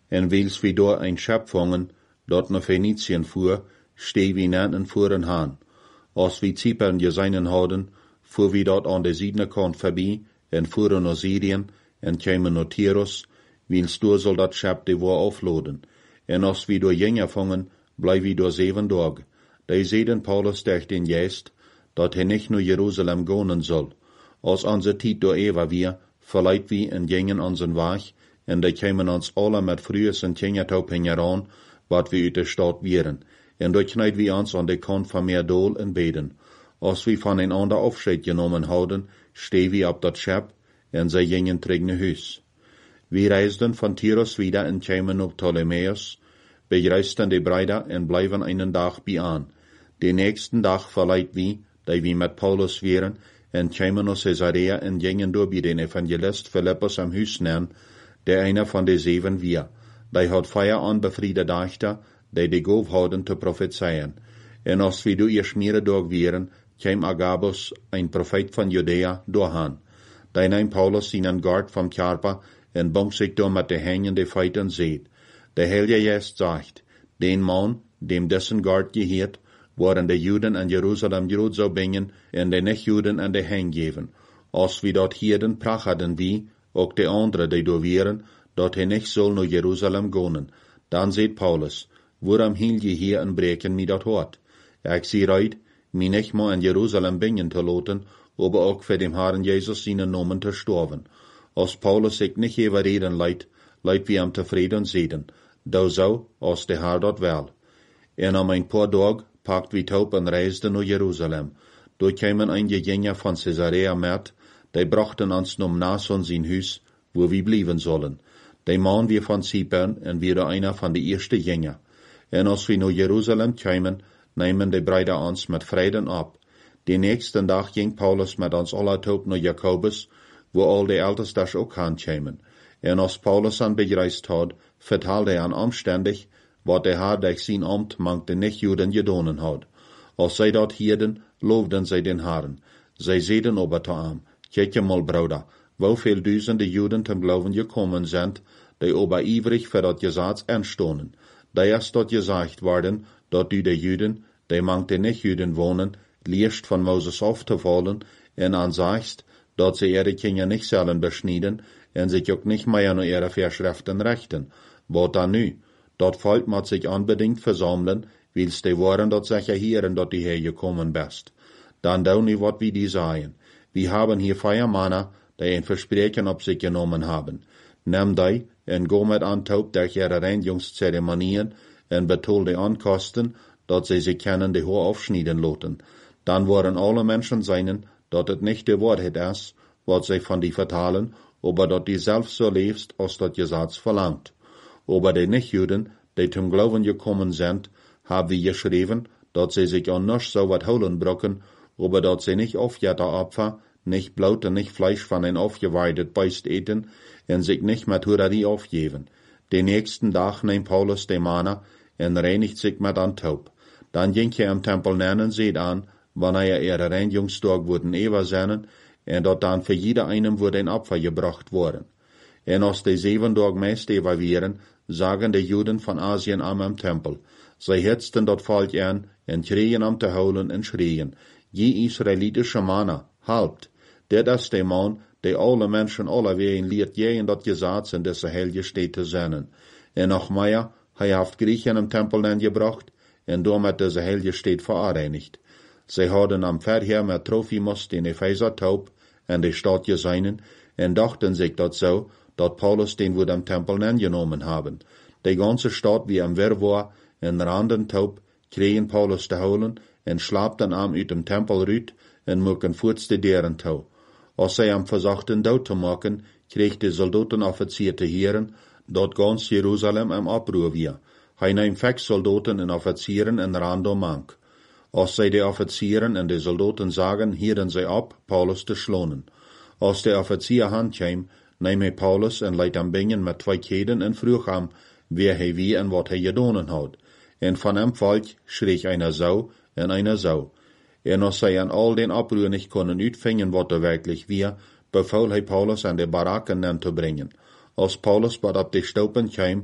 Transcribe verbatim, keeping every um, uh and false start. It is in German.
En wils wie door een schep vangen, dat naar Venetiën fuhr, steh wie nanten voeren haan. Als wie Zypern geseinen hadden, fuhr wie dort an de Siedner kant voorbij, en fuhren naar Syrien, en kwamen naar Tyrus, wils door zal dat schep de war afloden. En als wie door jenger vangen, blijf wie door zeven dag. De zeiden Paulus durch den Geest, dat hij nicht naar Jeruzalem gonen zal. Als onze tijd door Eva weer, verleiht wie en gingen onze weg, en de kwamen ons alle met frues en tjengetaup aan, wat we uit de stad wieren. En dat kneid wie ons aan de kant van meer dool en beden. Als we van een ander afscheid genomen houden, steh wie op dat schep, en zij gingen terug naar huis. We reisden van Tyrus wieder en kwamen op Ptolemäus, begreisten de Breide en blijven einen dag bij aan. De nächsten dag verleiht wie, dat we met Paulus wieren, en kwamen naar Caesarea en gingen door bij den evangelist Philippus am huis nemen, der einer van de zeven weer. Die had feier aan bevriede dachten, die de goof hadden te profetseien. En als we door je smeren door wieren, kwam Agabus, een profeet van Judea, doorhaan. Die neemt Paulus zijn guard van Karpa en bong zich door met de hangende feiten zeet. De Heilige Geest zegt, den man, dem dessen guard geheert, worden de Juden in Jeruzalem groot zou brengen en de nicht-Juden aan de hang geven. Als we dat hierden prachten wie, ook de andere die door wieren, dat hij niet zal naar Jeruzalem gaan. Dan zegt Paulus, waarom hiel je hier en breken mij dat hart? Ik zie uit, mij niet meer in Jeruzalem brengen te laten, aber ook voor dem Herrn Jezus zijn namen te sterven. Als Paulus zich niet even reden leidt, leidt wie hem tevreden zeden. Dat zou, als de Herr dat wel. En om een paar dag pakt wie taub en reisden naar Jeruzalem. Door kwamen einige Gänger van Caesarea met, die brachten ons naar Mnason zijn huis, wo wir blijven zullen. Die man wir van Zypern en wir einer van de eerste Gänger. En als we naar Jeruzalem kwamen, nemen de Breide ons met vreden op. De nächsten dag ging Paulus met ons alle taub naar Jacobus, wo al de Ältestes ook aankwamen. En als Paulus aan begreist had, vertelde hij aan omstandig, wat de Herr durch zijn ambt mank de nicht-Juden gedonen had. Als zij dat hierden, loofden zij den Herrn. Zij zeiden over te hem, kijk je mal, broeder, hoeveel duizenden Juden ten geloven gekomen zijn, die oberijverig voor dat gezag aanstonden. Die is dat gezegd worden, dat u de Juden, die mank de nicht-Juden wonen, leerst van Moses af te vallen, en aanzegst, dat ze ihre Kinder nicht zullen beschneiden, en zich ook nicht mehr naar ihre Verschriften rechten. Wat dan nu? Dat volk moet zich unbedingt versammeln, wils die woorden dat zich erheren, dat die Heer gekommen best. Dan doen nu wat wie die sagen. Wir haben hier vier Männer, die ein Versprechen auf sich genommen haben. Nimm die en go met an taub durch ihre Reinigungszeremonien en betul die Ankosten, dat sie sich können die Haar aufschneiden lassen. Dann waren alle Menschen seinen, dat het nicht die Wahrheit ist, wat sie von die vertalen, aber dat die selbst so lebst, als dat Gesetz verlangt. Aber die Nicht-Juden, die zum Glauben gekommen sind, haben wir geschrieben, dat sie sich an nichts so wat holen brocken, aber dat sie nicht aufgeter Opfer, nicht Blut und nicht Fleisch von ein aufgeweidet Beist eten, en sich nicht mit Hurerie aufgeben. Den nächsten Tag nimmt Paulus die Manna en reinigt sich mit an Taub. Dann ging er im Tempel nennen seht an, wann er ihre Reinigungstag wurden ewer seinen, en dat dann für jeder einem wurde ein Opfer gebracht worden. En als die sieben Tag meist ewer wieren, sagen die Juden von Asien am im Tempel. Sie hetzten dat Volk an, en kregen am te holen en schrien, je israelitische Manna, halbt, dit is de man, die alle Menschen alle ween leert je in dat Gesetz in deze heilige Städte te zennen. En nog meer, hij heeft Griechen im Tempel gebracht, en door met deze heilige Städte vereinigt. Zij hadden am Verheer met Trophimus den Epheser taub, en de Stadt geseinen, en dachten sich dat so, dat Paulus den woord am Tempel genomen haben. De ganze Stadt wie am Wirrwarr, en randen taub, kregen Paulus te holen, en slaapten am uit dem Tempel ruut, en moeken voorts de deren touw. Als zij hem verzochten dood te maken, kreeg de soldatenofficier te heren, dat gans Jeruzalem am oproer weer. Hij neemt vijf soldaten en officieren en random mank. Als zij de officieren en de soldaten zagen, hielden zij op Paulus te slonen. Als de officier handkwam, neem hij Paulus en leidt hem binnen met twee keden en vroeg hem, wie hij wie en wat hij gedonen had. En van hem volk schreeg einer zo en einer zo. En als zij aan al den oproer niet konden uitvingen wat er werkelijk weer, beval hij Paulus aan de barakken te brengen. Als Paulus wat op de stopen kwam,